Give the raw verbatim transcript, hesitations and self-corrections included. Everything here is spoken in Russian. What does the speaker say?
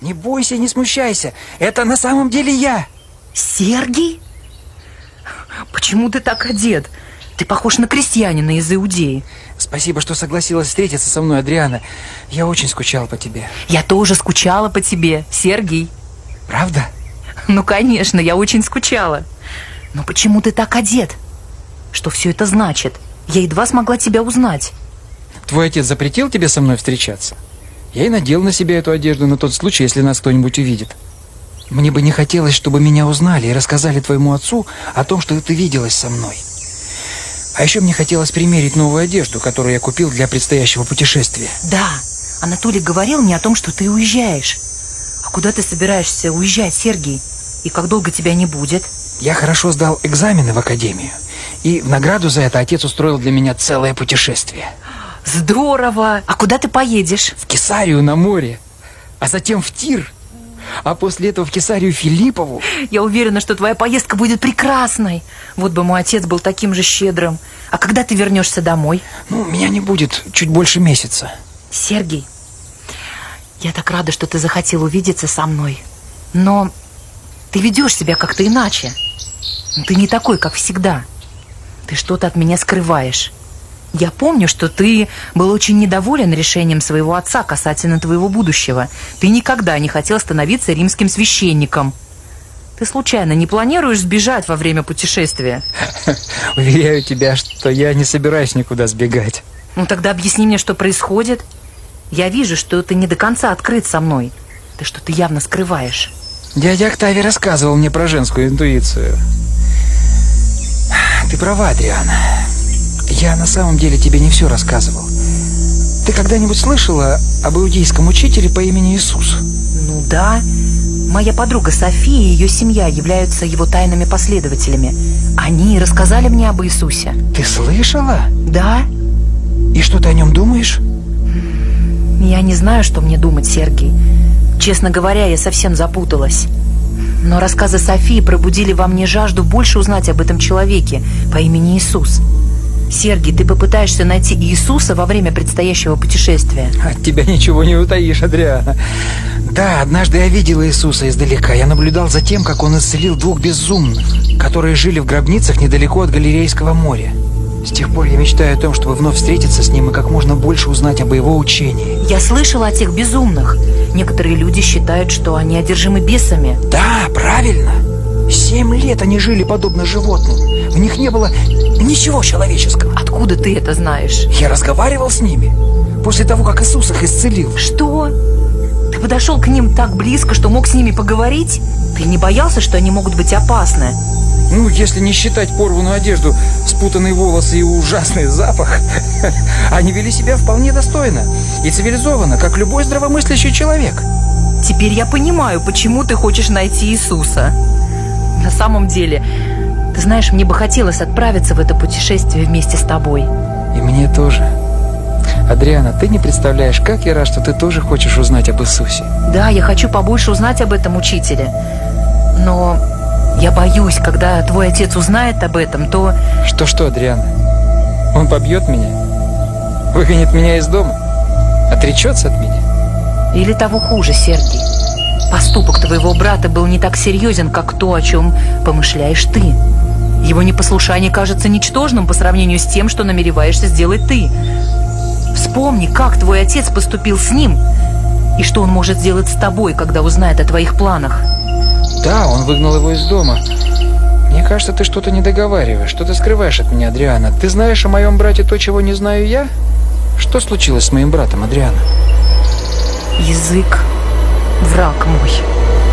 Не бойся, не смущайся. Это на самом деле я. Сергий? Почему ты так одет? Ты похож на крестьянина из Иудеи. Спасибо, что согласилась встретиться со мной, Адриана. Я очень скучал по тебе. Я тоже скучала по тебе, Сергий. Правда? Ну, конечно, я очень скучала. Но почему ты так одет? Что все это значит? Я едва смогла тебя узнать. Твой отец запретил тебе со мной встречаться? Я и надел на себя эту одежду на тот случай, если нас кто-нибудь увидит. Мне бы не хотелось, чтобы меня узнали и рассказали твоему отцу о том, что ты виделась со мной. А еще мне хотелось примерить новую одежду, которую я купил для предстоящего путешествия. Да, Анатолий говорил мне о том, что ты уезжаешь. А куда ты собираешься уезжать, Сергий? И как долго тебя не будет? Я хорошо сдал экзамены в академию. И в награду за это отец устроил для меня целое путешествие. Здорово! А куда ты поедешь? В Кесарию на море, а затем в Тир. А после этого в Кесарию Филиппову. Я уверена, что твоя поездка будет прекрасной. Вот бы мой отец был таким же щедрым. А когда ты вернешься домой? Ну, меня не будет чуть больше месяца. Сергий, я так рада, что ты захотел увидеться со мной. Но ты ведешь себя как-то иначе. Ты не такой, как всегда. Ты что-то от меня скрываешь. Я помню, что ты был очень недоволен решением своего отца касательно твоего будущего. Ты никогда не хотел становиться римским священником. Ты случайно не планируешь сбежать во время путешествия? Уверяю тебя, что я не собираюсь никуда сбегать. Ну тогда объясни мне, что происходит. Я вижу, что ты не до конца открыт со мной. Ты что-то явно скрываешь. Дядя Октавий рассказывал мне про женскую интуицию. Ты права, Адриана. Я на самом деле тебе не все рассказывал. Ты когда-нибудь слышала об иудейском учителе по имени Иисус? Ну да. Моя подруга София и ее семья являются его тайными последователями. Они рассказали мне об Иисусе. Ты слышала? Да. И что ты о нем думаешь? Я не знаю, что мне думать, Сергий. Честно говоря, я совсем запуталась. Но рассказы Софии пробудили во мне жажду больше узнать об этом человеке по имени Иисус. Сергий, ты попытаешься найти Иисуса во время предстоящего путешествия? От тебя ничего не утаишь, Адриана. Да, однажды я видел Иисуса издалека. Я наблюдал за тем, как он исцелил двух безумных, которые жили в гробницах недалеко от Галилейского моря. С тех пор я мечтаю о том, чтобы вновь встретиться с ним и как можно больше узнать об его учении. Я слышала о тех безумных. Некоторые люди считают, что они одержимы бесами. Да, правильно. Семь лет они жили подобно животным. В них не было ничего человеческого. Откуда ты это знаешь? Я разговаривал с ними после того, как Иисус их исцелил. Что? Ты подошел к ним так близко, что мог с ними поговорить? Ты не боялся, что они могут быть опасны? Ну, если не считать порванную одежду, спутанные волосы и ужасный запах, они вели себя вполне достойно и цивилизованно, как любой здравомыслящий человек. Теперь я понимаю, почему ты хочешь найти Иисуса. На самом деле, ты знаешь, мне бы хотелось отправиться в это путешествие вместе с тобой. И мне тоже. Адриана, ты не представляешь, как я рад, что ты тоже хочешь узнать об Иисусе. Да, я хочу побольше узнать об этом учителе. Но я боюсь, когда твой отец узнает об этом, то... Что-что, Адриана? Он побьет меня? Выгонит меня из дома? Отречется от меня? Или того хуже, Сергий. Поступок твоего брата был не так серьезен, как то, о чем помышляешь ты. Его непослушание кажется ничтожным по сравнению с тем, что намереваешься сделать ты. Вспомни, как твой отец поступил с ним, и что он может сделать с тобой, когда узнает о твоих планах. Да, он выгнал его из дома. Мне кажется, ты что-то не договариваешь, что ты скрываешь от меня, Адриана. Ты знаешь о моем брате то, чего не знаю я? Что случилось с моим братом, Адриана? Язык, враг мой.